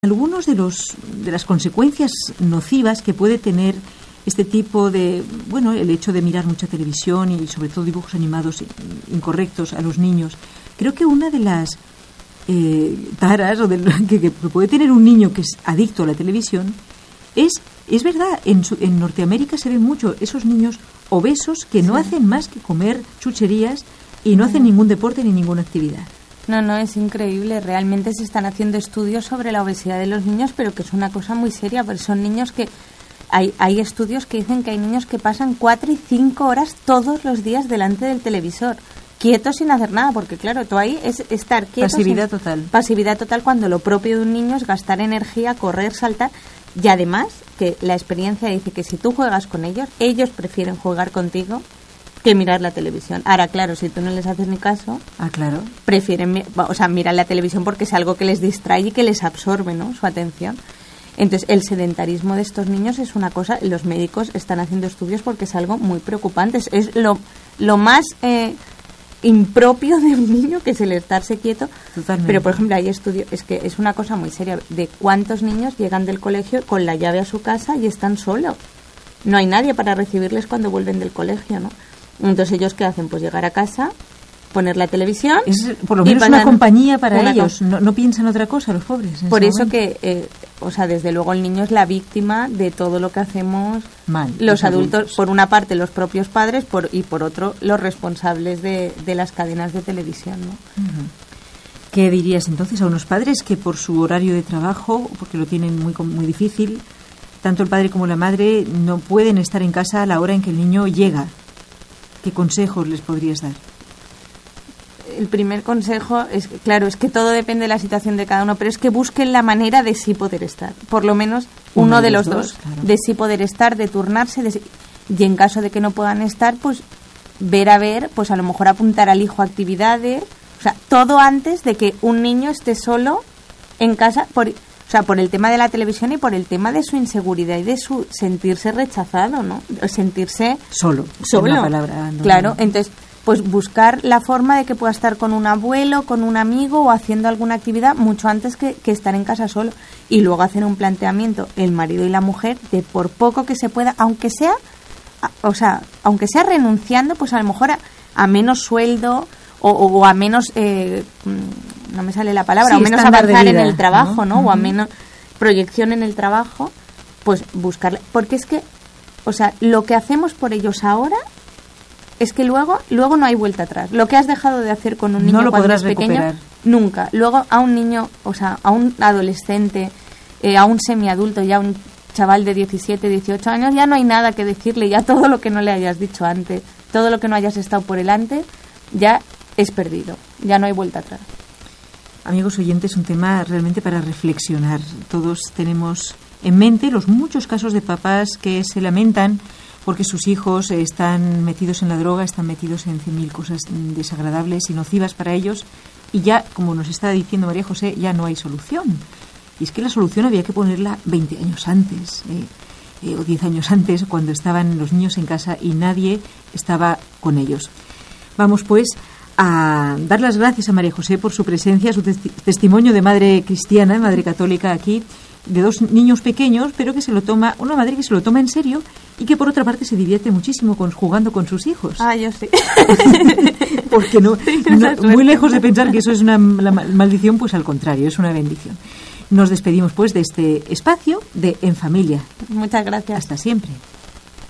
Algunos de las consecuencias nocivas que puede tener este tipo de, el hecho de mirar mucha televisión y sobre todo dibujos animados incorrectos a los niños. Creo que una de las taras que puede tener un niño que es adicto a la televisión es verdad, en Norteamérica se ven mucho esos niños obesos que no hacen más que comer chucherías y no hacen ningún deporte ni ninguna actividad. No, es increíble. Realmente se están haciendo estudios sobre la obesidad de los niños, pero que es una cosa muy seria, porque son niños que... Hay estudios que dicen que hay niños que pasan 4 y 5 horas todos los días delante del televisor, quietos sin hacer nada, porque claro, tú ahí es estar quieto. Pasividad total. Pasividad total, cuando lo propio de un niño es gastar energía, correr, saltar. Y además, que la experiencia dice que si tú juegas con ellos prefieren jugar contigo que mirar la televisión. Ahora, claro, si tú no les haces ni caso, claro, prefieren mirar la televisión porque es algo que les distrae y que les absorbe, ¿no?, su atención. Entonces, el sedentarismo de estos niños es una cosa, los médicos están haciendo estudios porque es algo muy preocupante. Es lo más impropio de un niño, que es el estarse quieto. Totalmente. Pero, por ejemplo, hay estudios, es que es una cosa muy seria, de cuántos niños llegan del colegio con la llave a su casa y están solos. No hay nadie para recibirles cuando vuelven del colegio, ¿no? Entonces, ¿ellos qué hacen? Pues llegar a casa, poner la televisión... Es por lo menos una compañía para ellos. No piensan otra cosa, los pobres. Por eso que, desde luego el niño es la víctima de todo lo que hacemos mal, los adultos. Por una parte, los propios padres, y por otro, los responsables de las cadenas de televisión, ¿no? Uh-huh. ¿Qué dirías entonces a unos padres que por su horario de trabajo, porque lo tienen muy difícil, tanto el padre como la madre no pueden estar en casa a la hora en que el niño llega? ¿Qué consejos les podrías dar? El primer consejo es que todo depende de la situación de cada uno, pero es que busquen la manera de sí poder estar, por lo menos uno de los dos, claro. De sí poder estar, de turnarse, y en caso de que no puedan estar, pues ver, pues a lo mejor apuntar al hijo a actividades, todo antes de que un niño esté solo en casa, por el tema de la televisión y por el tema de su inseguridad y de su sentirse rechazado, ¿no? Sentirse solo. Una palabra, no, claro, entonces, pues buscar la forma de que pueda estar con un abuelo, con un amigo o haciendo alguna actividad mucho antes que estar en casa solo. Y luego hacer un planteamiento, el marido y la mujer, de por poco que se pueda, aunque sea renunciando, pues a lo mejor a menos sueldo o a menos... no me sale la palabra, o menos avanzar en el trabajo, ¿no? Uh-huh. O a menos proyección en el trabajo, pues buscarle. Porque es que, lo que hacemos por ellos ahora es que luego no hay vuelta atrás. Lo que has dejado de hacer con un niño cuando es pequeño, recuperar. Nunca. Luego a un niño, a un adolescente, a un semiadulto, ya un chaval de 17, 18 años, ya no hay nada que decirle, ya todo lo que no le hayas dicho antes, todo lo que no hayas estado por delante, ya es perdido. Ya no hay vuelta atrás. Amigos oyentes, un tema realmente para reflexionar. Todos tenemos en mente los muchos casos de papás que se lamentan porque sus hijos están metidos en la droga, están metidos en 100.000 cosas desagradables y nocivas para ellos, y ya, como nos está diciendo María José, ya no hay solución. Y es que la solución había que ponerla 20 años antes, o 10 años antes, cuando estaban los niños en casa y nadie estaba con ellos. Vamos pues a dar las gracias a María José por su presencia, su testimonio de madre cristiana, madre católica aquí, de 2 niños pequeños, pero que una madre que se lo toma en serio y que por otra parte se divierte muchísimo jugando con sus hijos. Yo sí. Porque muy lejos de pensar que eso es una maldición, pues al contrario, es una bendición. Nos despedimos pues de este espacio de En Familia. Muchas gracias. Hasta siempre.